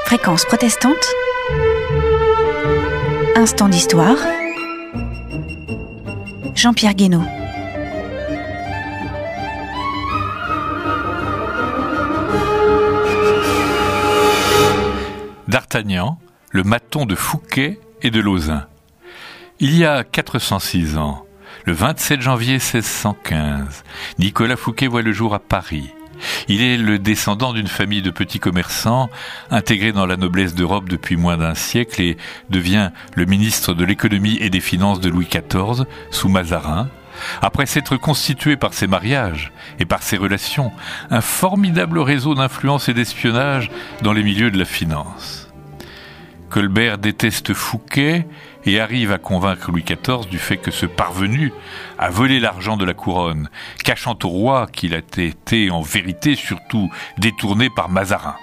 Fréquence protestante, instant d'histoire, Jean-Pierre Guénaud. D'Artagnan, le maton de Fouquet et de Lauzun. Il y a 406 ans, le 27 janvier 1615, Nicolas Fouquet voit le jour à Paris. Il est le descendant d'une famille de petits commerçants, intégrés dans la noblesse d'Europe depuis moins d'un siècle et devient le ministre de l'économie et des finances de Louis XIV, sous Mazarin, après s'être constitué par ses mariages et par ses relations, un formidable réseau d'influence et d'espionnage dans les milieux de la finance. Colbert déteste Fouquet et arrive à convaincre Louis XIV du fait que ce parvenu a volé l'argent de la couronne, cachant au roi qu'il a été en vérité surtout détourné par Mazarin.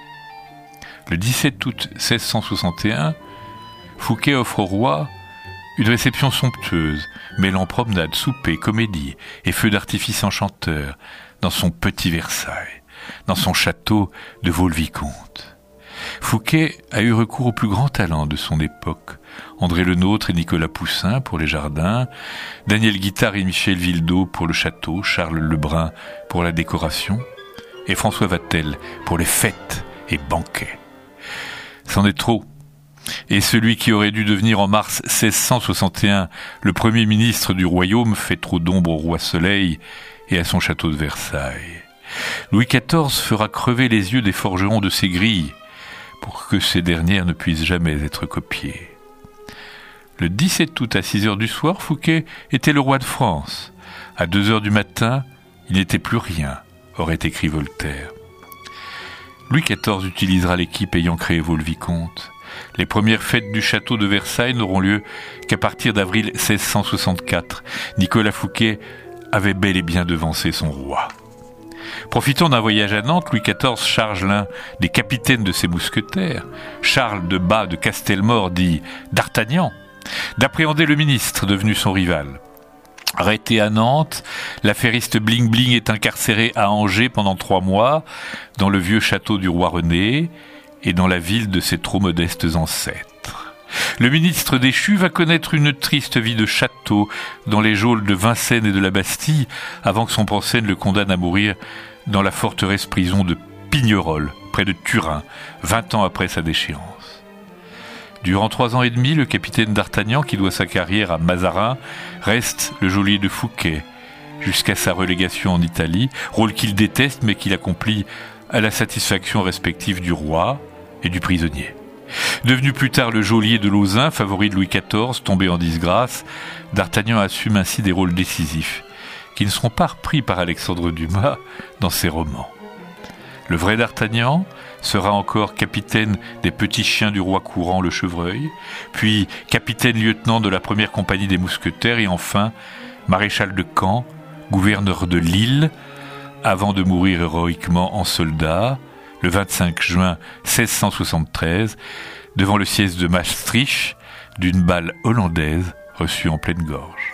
Le 17 août 1661, Fouquet offre au roi une réception somptueuse, mêlant promenade, souper, comédie et feux d'artifice enchanteurs dans son petit Versailles, dans son château de Vaux-le-Vicomte. Fouquet a eu recours aux plus grands talents de son époque. André Le Nôtre et Nicolas Poussin pour les jardins, Daniel Guittard et Michel Villedot pour le château, Charles Lebrun pour la décoration, et François Vatel pour les fêtes et banquets. C'en est trop. Et celui qui aurait dû devenir en mars 1661 le premier ministre du royaume fait trop d'ombre au roi Soleil et à son château de Versailles. Louis XIV fera crever les yeux des forgerons de ses grilles pour que ces dernières ne puissent jamais être copiées. Le 17 août à 6 heures du soir, Fouquet était le roi de France. À 2 heures du matin, il n'était plus rien, aurait écrit Voltaire. Louis XIV utilisera l'équipe ayant créé Vaux-le-Vicomte. Les premières fêtes du château de Versailles n'auront lieu qu'à partir d'avril 1664. Nicolas Fouquet avait bel et bien devancé son roi. Profitant d'un voyage à Nantes, Louis XIV charge l'un des capitaines de ses mousquetaires, Charles de Bas de Castelmore, dit d'Artagnan, d'appréhender le ministre devenu son rival. Arrêté à Nantes, l'affairiste Bling Bling est incarcéré à Angers pendant 3 mois, dans le vieux château du roi René et dans la ville de ses trop modestes ancêtres. Le ministre déchu va connaître une triste vie de château dans les geôles de Vincennes et de la Bastille avant que son procès ne le condamne à mourir dans la forteresse prison de Pignerol, près de Turin, 20 ans après sa déchéance. Durant 3 ans et demi, le capitaine d'Artagnan, qui doit sa carrière à Mazarin, reste le geôlier de Fouquet, jusqu'à sa relégation en Italie, rôle qu'il déteste mais qu'il accomplit à la satisfaction respective du roi et du prisonnier. Devenu plus tard le geôlier de Lauzun, favori de Louis XIV, tombé en disgrâce, d'Artagnan assume ainsi des rôles décisifs, qui ne seront pas repris par Alexandre Dumas dans ses romans. Le vrai d'Artagnan sera encore capitaine des petits chiens du roi courant le Chevreuil, puis capitaine-lieutenant de la première compagnie des mousquetaires et enfin maréchal de camp, gouverneur de Lille, avant de mourir héroïquement en soldat, le 25 juin 1673, devant le siège de Maastricht, d'une balle hollandaise reçue en pleine gorge.